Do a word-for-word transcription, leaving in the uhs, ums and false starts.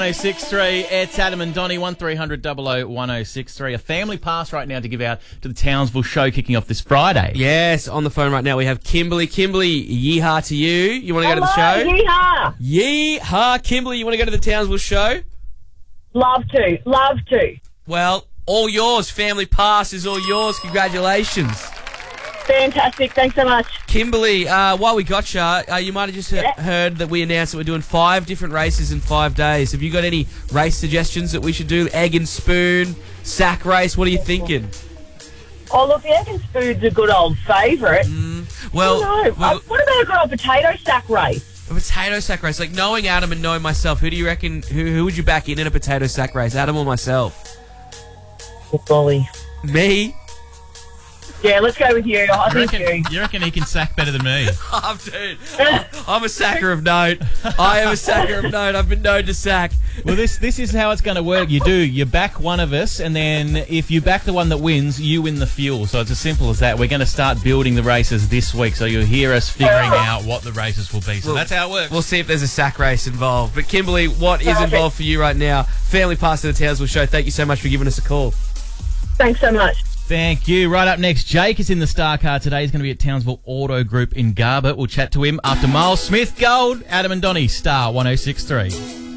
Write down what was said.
one oh six three, it's Adam and Donnie, one three hundred double oh one oh six three. A family pass right now to give out to the Townsville show kicking off this Friday. Yes, on the phone right now we have Kimberly. Kimberly, yeehaw to you. You want to go to the show? Yeehaw! Yeehaw, Kimberly, you want to go to the Townsville show? Love to, love to. Well, all yours. Family pass is all yours. Congratulations. Fantastic, thanks so much. Kimberly, uh, while we got you, uh, you might have just he- Yeah. heard that we announced that we're doing five different races in five days. Have you got any race suggestions that we should do? Egg and spoon, sack race, what are you thinking? Oh, look, the egg and spoon's a good old favourite. Well, oh, no. well uh, what about a good old potato sack race? a potato sack race. Like, knowing Adam and knowing myself, who do you reckon, who, who would you back in in a potato sack race, Adam or myself? Oh, golly. Me? Yeah, let's go with you. I You think reckon, you. you reckon he can sack better than me? Oh, dude. I'm a sacker of note. I am a sacker of note. I've been known to sack. Well, this this is how it's going to work. You do. You back one of us, and then if you back the one that wins, you win the fuel. So it's as simple as that. We're going to start building the races this week, so you'll hear us figuring out what the races will be. So Well, that's how it works. We'll see if there's a sack race involved. But Kimberly, what is Perfect. involved for you right now? Family pass to the Townsville show. Thank you so much for giving us a call. Thanks so much. Thank you. Right up next, Jake is in the Star Car today. He's going to be at Townsville Auto Group in Garbutt. We'll chat to him after Miles Smith Gold. Adam and Donnie, Star one oh six three.